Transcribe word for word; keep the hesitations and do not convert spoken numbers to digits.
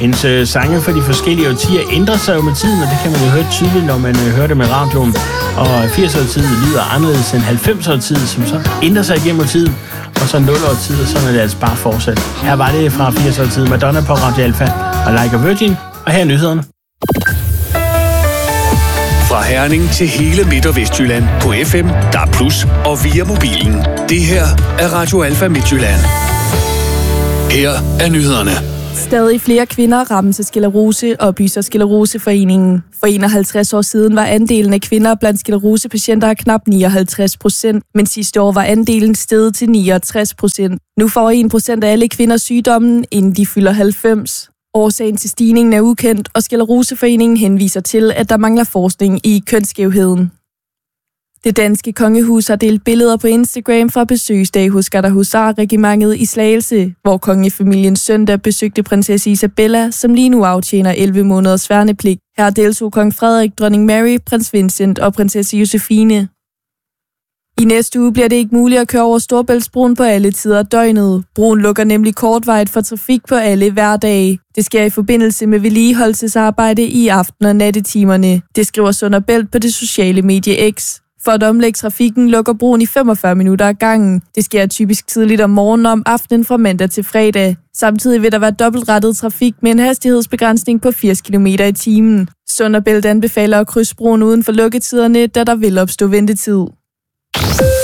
Hendes øh, sange for de forskellige årtier ændrer sig jo med tiden, og det kan man jo høre tydeligt, når man øh, hører det med radioen. Og firs-årtid lyder anderledes end halvfems-årtid, som så ændrer sig igennem tiden. Og så nul-årtid, og sådan er det altså bare fortsat. Her var det fra firs-årtid Madonna på Radio Alfa og Like a Virgin, og her er nyhederne. Fra Herning til hele Midt- og Vestjylland på F M, D A B plus, og via mobilen. Det her er Radio Alfa Midtjylland. Her er nyhederne. Stadig flere kvinder rammes af sklerose, oplyser Skleroseforeningen. For enoghalvtreds år siden var andelen af kvinder blandt sklerosepatienter knap nioghalvtreds procent, men sidste år var andelen steget til niogtres procent. Nu får en procent af alle kvinder sygdommen, inden de fylder halvfems. Årsagen til stigningen er ukendt, og Skleroseforeningen henviser til, at der mangler forskning i kønsskævheden. Det danske kongehus har delt billeder på Instagram fra besøgsdag hos Gardehusar-regimentet i Slagelse, hvor kongefamilien søndag besøgte prinsesse Isabella, som lige nu aftjener elleve måneders værnepligt. Her deltog kong Frederik, dronning Mary, prins Vincent og prinsesse Josefine. I næste uge bliver det ikke muligt at køre over Storebæltsbroen på alle tider af døgnet. Broen lukker nemlig kortvarigt for trafik på alle hverdage. Det sker i forbindelse med vedligeholdelsesarbejde i aften- og nattetimerne. Det skriver Sund og Bælt på det sociale medie X. For at omlægge trafikken lukker broen i femogfyrre minutter ad gangen. Det sker typisk tidligt om morgenen og om aftenen fra mandag til fredag. Samtidig vil der være dobbeltrettet trafik med en hastighedsbegrænsning på firs kilometer i timen. Sund og Bælt anbefaler at krydse broen uden for lukketiderne, da der vil opstå ventetid.